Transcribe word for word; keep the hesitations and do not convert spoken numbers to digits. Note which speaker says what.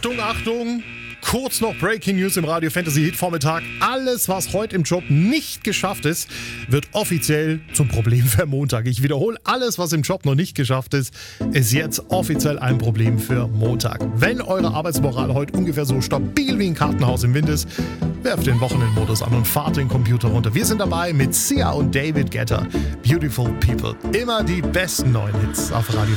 Speaker 1: Achtung, Achtung! Kurz noch Breaking News im Radio Fantasy Hit Vormittag. Alles, was heute im Job nicht geschafft ist, wird offiziell zum Problem für Montag. Ich wiederhole, alles, was im Job noch nicht geschafft ist, ist jetzt offiziell ein Problem für Montag. Wenn eure Arbeitsmoral heute ungefähr so stabil wie ein Kartenhaus im Wind ist, werft den Wochenendmodus an und fahrt den Computer runter. Wir sind dabei mit Sia und David Guetta. Beautiful People. Immer die besten neuen Hits auf Radio